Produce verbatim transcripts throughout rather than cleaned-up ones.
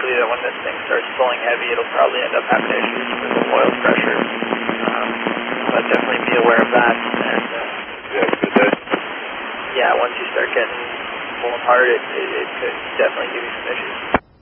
likely that when this thing starts pulling heavy, it'll probably end up having issues with the oil pressure. Um, but definitely be aware of that. And uh, yeah, good day. Yeah, once you start getting pulling hard, it, it, it could definitely give you some issues.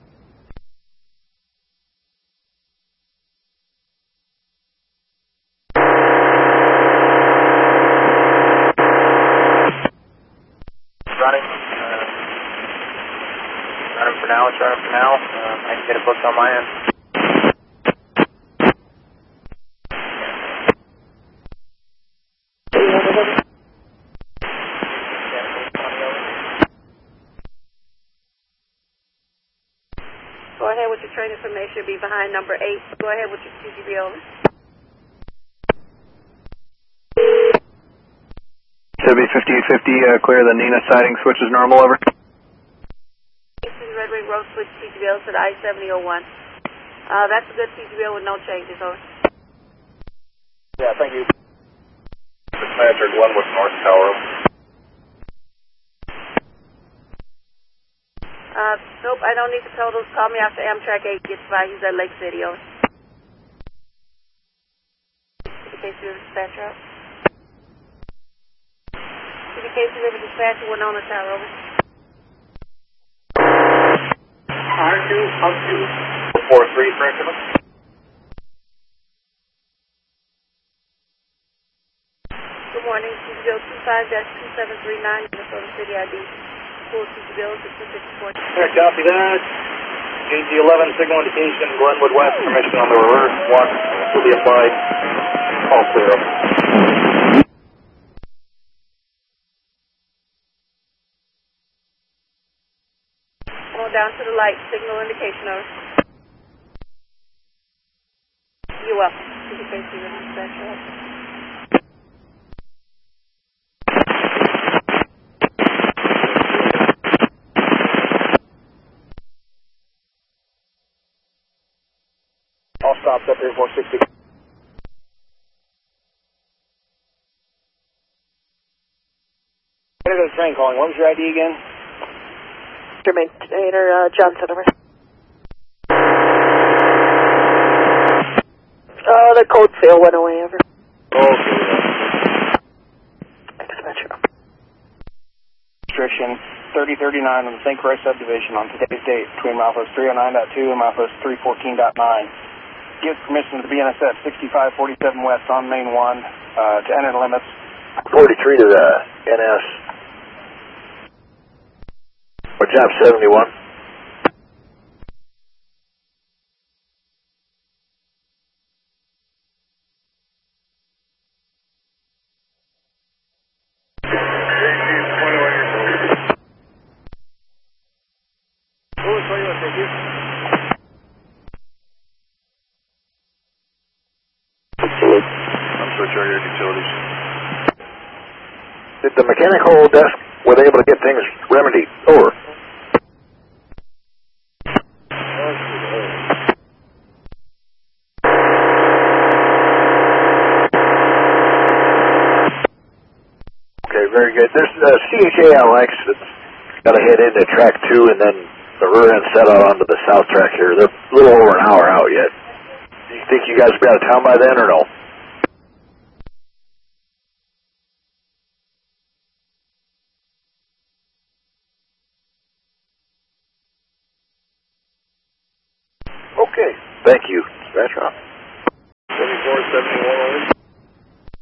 Running. Uh, running for now. It's running for now. Um, I can get it booked on my end. Go ahead with your train information. Be behind number eight. Go ahead with your C G B over. Chevy fifty-eight fifty, uh, clear the Nina siding switch is normal, over. Red Wing Road switch C G B L to the I seventy oh one. Uh, that's a good C G B L with no changes, over. Yeah, thank you. Dispatcher Glenwood North Tower. Uh, nope, I don't need the totals. Call me after Amtrak eight gets by. He's at Lake City, over. C D K C River Dispatcher, over. C D K C River Dispatcher, we're on the tower, over. R two, up two. four three, Franklin. Good morning, C G B L two five dash two seven three nine, Minnesota City I D. Full C G B L to two fifty-four. Yeah, copy that. G G eleven, signal indication, Glenwood West, permission on the reverse. One will be applied. All clear. Come on down to the light, signal indication, over. You're welcome. C D K C River Dispatcher, over. All stops up here, four sixty. Headed to the train calling. What was your I D again? Maintainer uh, Johnson, over. Uh, the code fail went away, over. Okay. Dispatcher. Restriction thirty thirty-nine on the Saint Croix subdivision on today's date between milepost three oh nine point two and milepost three fourteen point nine. Gives permission to the B N S F sixty-five forty-seven West on Main one uh, to enter the limits. forty-three to the N S. What job, seventy-one? I'm switching your utilities. Did the mechanical desk, were they able to get things remedied? Over. Okay, very good. There's uh, C H A L X that's got to head into track two and then the rear end set out onto the south track here. They're a little over an hour out yet. Do you think you guys will be out of town by then or no? Okay, thank you. Dispatcher.